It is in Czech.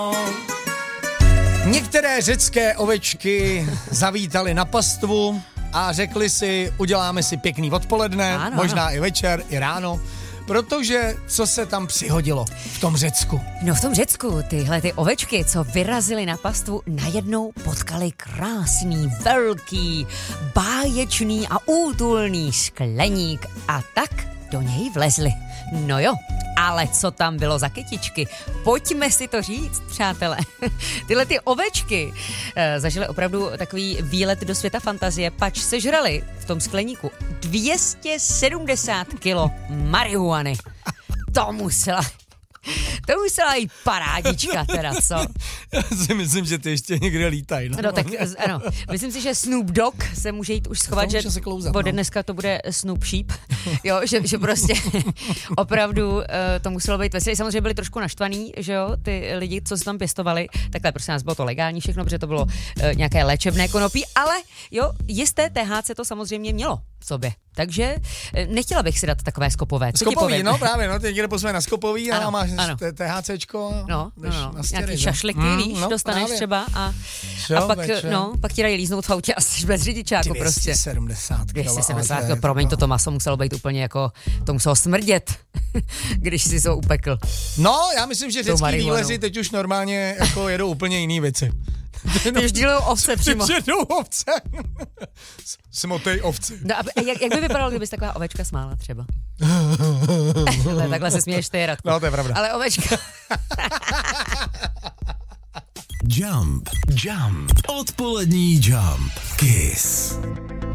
Některé řecké ovečky zavítaly na pastvu a řekli si, uděláme si pěkný odpoledne, ano, možná i večer, i ráno, protože co se tam přihodilo v tom Řecku? No v tom Řecku tyhle ty ovečky, co vyrazily na pastvu, najednou potkali krásný, velký, báječný a útulný skleník a tak do něj vlezli. No jo, ale co tam bylo za kytičky? Pojďme si to říct, přátelé. Tyhle ty ovečky zažily opravdu takový výlet do světa fantazie, pač sežrali v tom skleníku 270 kilo marihuany. To musela jít parádička teda, co? Já si myslím, že ty ještě někde lítají. No tak ano, myslím si, že Snoop Dogg se může jít už schovat, že ode dneska to bude Snoop Sheep, jo, že prostě opravdu to muselo být veselý. Samozřejmě byli trošku naštvaný, že jo, ty lidi, co se tam pěstovali, takhle prostě nás bylo to legální všechno, protože to bylo nějaké léčebné konopí, ale jo, jisté THC to samozřejmě mělo v sobě. Takže nechtěla bych si dát takové skopové. Skopový, no právě, no, ty někde pozve na skopový a máš THCčko. No. Nějaký šašliky, víš, dostaneš právě. Třeba a pak ti dají líznout v autě a jsi bez řidičáku prostě. 270 kilo, promiň, toto maso muselo být úplně jako, to muselo smrdět, když si to upekl. No, já myslím, že řecký výlezy teď už normálně jako jedou úplně jiný věci. Když dílou ovce přímo. Jedou ovce. Smotej ovce. No, jak by vypadalo, kdybys taková ovečka smála třeba? Takhle se směješ ty, Radku. No, to je pravda. Ale ovečka. Jump. Odpolední Jump. Kiss.